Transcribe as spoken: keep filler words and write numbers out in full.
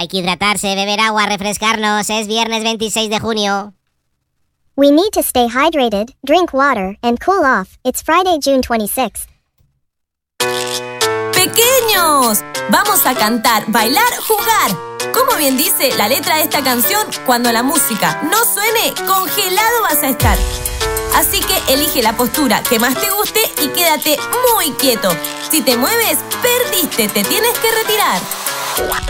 Hay que hidratarse, beber agua, refrescarnos. Es viernes veintiséis de junio. We need to stay hydrated, drink water, and cool off. It's Friday, June twenty-sixth. ¡Pequeños! Vamos a cantar, bailar, jugar. Como bien dice la letra de esta canción, cuando la música no suene, congelado vas a estar. Así que elige la postura que más te guste y quédate muy quieto. Si te mueves, perdiste, te tienes que retirar.